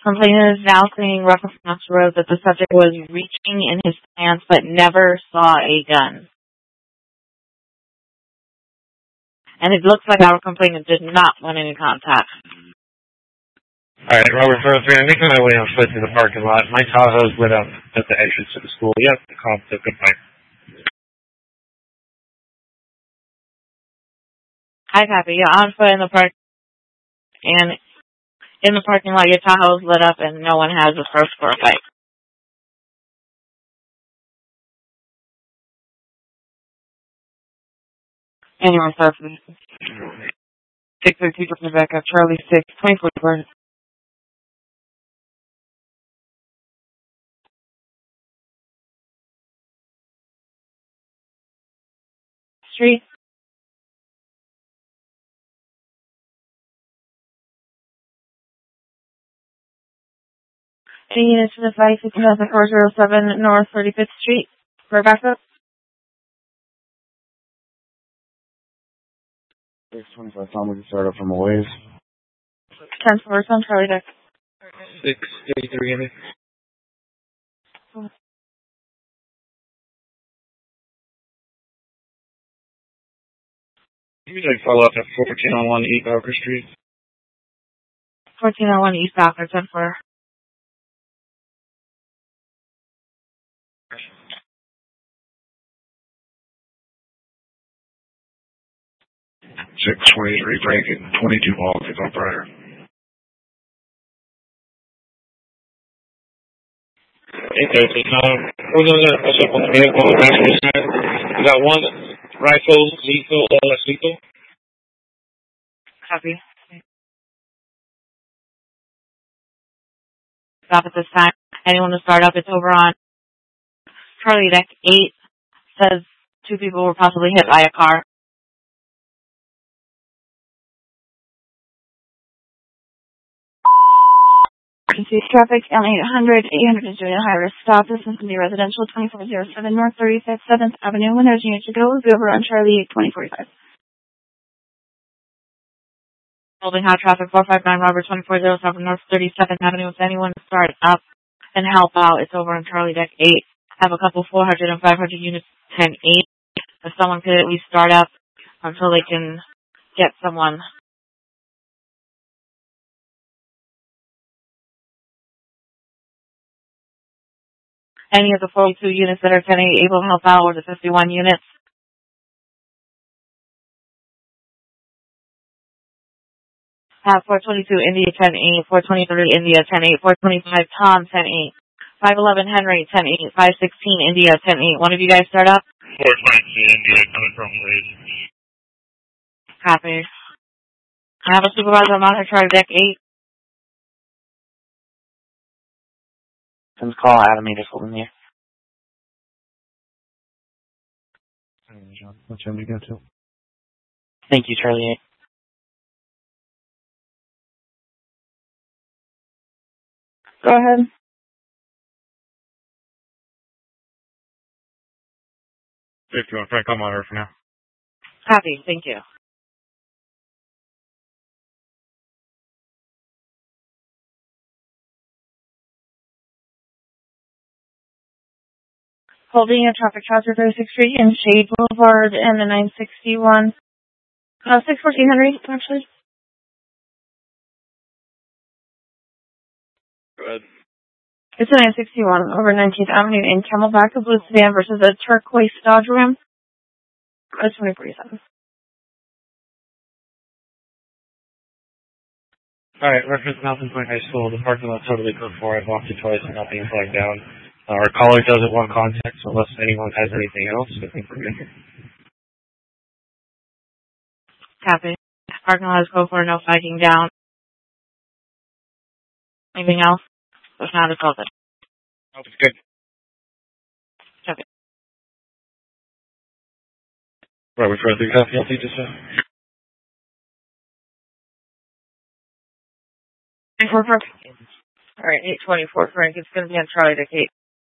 Complainant is now saying reference to Knox Road that the subject was reaching in his pants but never saw a gun. And it looks like our complainant did not want any contact. Alright, Robert Furrow 3, I'm making my way on foot to the parking lot. My Tahoe's lit up at the entrance to the school. Yep, the cop took a bite. Hi, copy. You're on foot in the park, and in the parking lot, your Tahoe's lit up, and no one has approached for a fight. Anyone start for 632 from the back up, Charlie 6, 24. Street. Any units to the 5-407 North 35th Street for backup? 625 Tom, we can start up from a ways. 10-4 on Charlie Deck. 633 in it. You can follow up at 1401 East Bowker Street. 1401 East Bowker, 10-4. Six 23 breaking, 22 ball, pick up Brighter. Hey, Thursday. We're going to push up on the vehicle on the passenger side. We got one rifle, lethal, less lethal. Copy. Stop at this time. Anyone to start up, it's over on Charlie Deck 8. Says 2 people were possibly hit by a car. Traffic L800. 800 is doing a high risk stop. This is going to be residential 2407 North 35th 7th Avenue. When there's units to go, we'll be over on Charlie 8, 2045. Holding hot traffic 459 Robert 2407 North 37th Avenue. If anyone to start up and help out, it's over on Charlie Deck 8. Have a couple 400 and 500 units 10-8. If someone could at least start up until they can get someone. Any of the 42 units that are 10-8 able to help out, or the 51 units. 422 India 10-8, 423 India 10-8, 425 Tom 10-8, 511 Henry 10-8, 516 India 10-8. One of you guys start up? 422 India coming from Wade. Copy. I have a supervisor on monitor Charlie Deck 8. Let's call Adam, just holding here. John, what time do you go to? Thank you, Charlie 8. Go ahead. If you want, Frank, I'm on her for now. Copy. Thank you. Holding a traffic hazard 36th Street and Shade Boulevard and the 961. 614 Henry, actually. Go ahead. It's a 961 over 19th Avenue in Camelback, a blue sedan versus a turquoise Dodge Ram. It's 2047. Alright, reference Mountain Point High School. The parking lot totally good for it. Walked it twice and nothing flagged down. Our caller doesn't want contact, so unless anyone has anything else, I think we're good. Copy. Parking lot is go for no flagging down. Anything else? If not, it's all good. Oh, it's good. Copy. Right, we're trying to do copy. I'll take this out. Alright, 824 Frank. It's going to be on Charlie Deck 8.